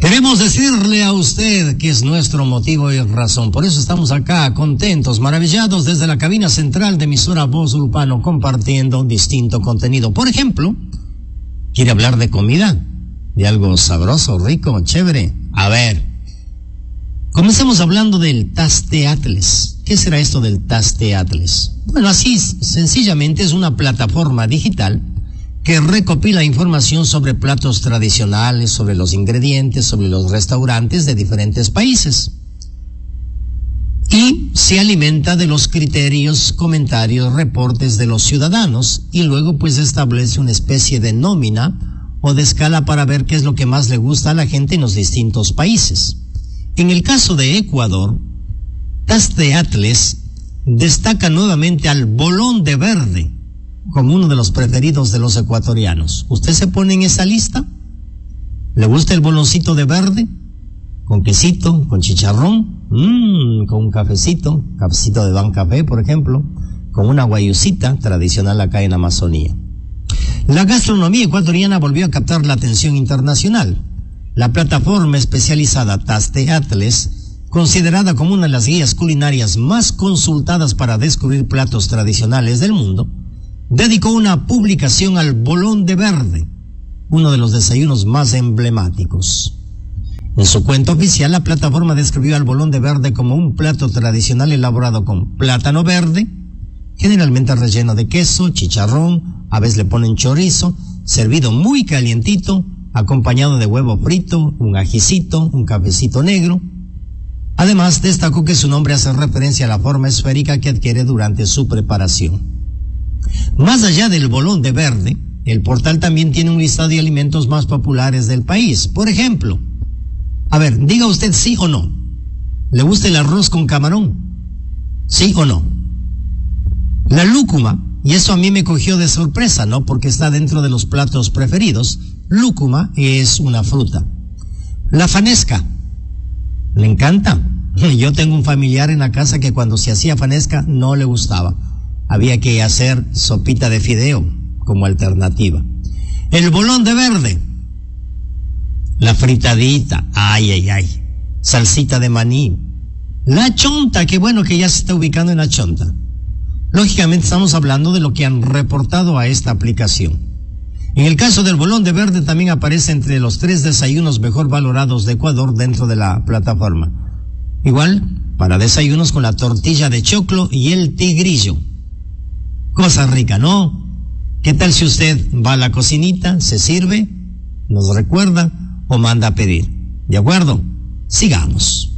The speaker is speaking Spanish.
Queremos decirle a usted que es nuestro motivo y razón. Por eso estamos acá, contentos, maravillados, desde la cabina central de emisora Voz Urbano, compartiendo distinto contenido. Por ejemplo, ¿quiere hablar de comida? De algo sabroso, rico, chévere. A ver, comencemos hablando del Tasteatles. ¿Qué será esto del Tasteatles? Bueno, así sencillamente es una plataforma digital que recopila información sobre platos tradicionales, sobre los ingredientes, sobre los restaurantes de diferentes países. Y se alimenta de los criterios, comentarios, reportes de los ciudadanos y luego pues establece una especie de nómina o de escala para ver qué es lo que más le gusta a la gente en los distintos países. En el caso de Ecuador, Tasteatles destaca nuevamente al bolón de verde como uno de los preferidos de los ecuatorianos. ¿Usted se pone en esa lista? ¿Le gusta el boloncito de verde? Con quesito, con chicharrón, con un cafecito de Ban Café, por ejemplo, con una guayusita tradicional acá en Amazonía. La gastronomía ecuatoriana volvió a captar la atención internacional. La plataforma especializada Tasteatles, considerada como una de las guías culinarias más consultadas para descubrir platos tradicionales del mundo, dedicó una publicación al bolón de verde, uno de los desayunos más emblemáticos. En su cuenta oficial, la plataforma describió al bolón de verde como un plato tradicional elaborado con plátano verde, generalmente relleno de queso, chicharrón, a veces le ponen chorizo, servido muy calientito, acompañado de huevo frito, un ajicito, un cafecito negro. Además, destacó que su nombre hace referencia a la forma esférica que adquiere durante su preparación. Más allá del bolón de verde, el portal también tiene un listado de alimentos más populares del país. Por ejemplo, a ver, diga usted sí o no. ¿Le gusta el arroz con camarón? ¿Sí o no? La lúcuma, y eso a mí me cogió de sorpresa, ¿no? Porque está dentro de los platos preferidos. Lúcuma es una fruta. La fanesca, ¿le encanta? Yo tengo un familiar en la casa que cuando se hacía fanesca no le gustaba. Había que hacer sopita de fideo como alternativa. El bolón de verde. La fritadita. Ay. Salsita de maní. La chonta, qué bueno que ya se está ubicando en la chonta. Lógicamente estamos hablando de lo que han reportado a esta aplicación. En el caso del bolón de verde también aparece entre los 3 desayunos mejor valorados de Ecuador dentro de la plataforma. Igual, para desayunos con la tortilla de choclo y el tigrillo. Cosa rica, ¿no? ¿Qué tal si usted va a la cocinita, se sirve, nos recuerda o manda a pedir? ¿De acuerdo? Sigamos.